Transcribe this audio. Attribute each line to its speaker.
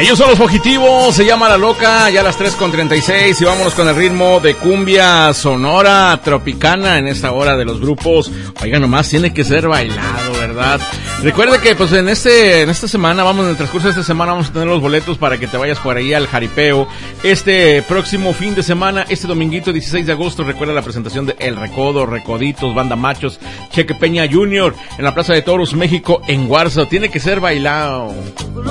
Speaker 1: Ellos son los fugitivos, se llama La Loca, ya a las 3:36 y vámonos con el ritmo de cumbia sonora tropicana en esta hora de los grupos. Oiga, nomás tiene que ser bailado, ¿verdad? Recuerde que pues en esta semana, en el transcurso de esta semana vamos a tener los boletos para que te vayas por ahí al jaripeo. Este próximo fin de semana, este dominguito 16 de agosto, recuerda la presentación de El Recodo, Recoditos, Banda Machos, Cheque Peña Jr. en la Plaza de Toros, México, en Guarzo. Tiene que ser bailado.